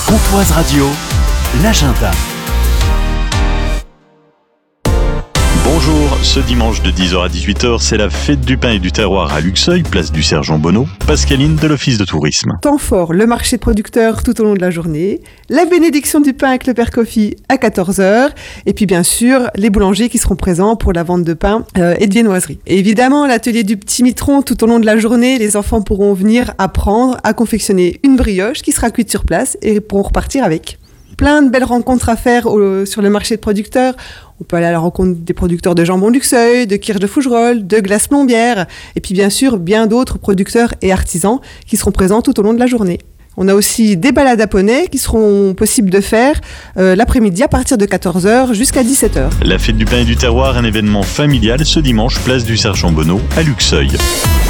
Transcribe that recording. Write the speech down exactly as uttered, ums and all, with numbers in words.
Pontoise Radio, l'agenda. Bonjour, ce dimanche de dix heures à dix-huit heures, c'est la fête du pain et du terroir à Luxeuil, place du Sergent Bonneau, Pascaline de l'Office de tourisme. Temps fort, le marché de producteurs tout au long de la journée, la bénédiction du pain avec le Père Coffee à quatorze heures, et puis bien sûr, les boulangers qui seront présents pour la vente de pain euh, et de viennoiserie. Et évidemment, l'atelier du petit mitron tout au long de la journée, les enfants pourront venir apprendre à confectionner une brioche qui sera cuite sur place et pourront repartir avec. Plein de belles rencontres à faire au, sur le marché de producteurs. On peut aller à la rencontre des producteurs de jambon Luxeuil, de kirsch de Fougerolles, de glace plombière, et puis bien sûr bien d'autres producteurs et artisans qui seront présents tout au long de la journée. On a aussi des balades à poney qui seront possibles de faire euh, l'après-midi à partir de quatorze heures jusqu'à dix-sept heures. La fête du pain et du terroir, un événement familial ce dimanche, place du Sergent Bonneau à Luxeuil.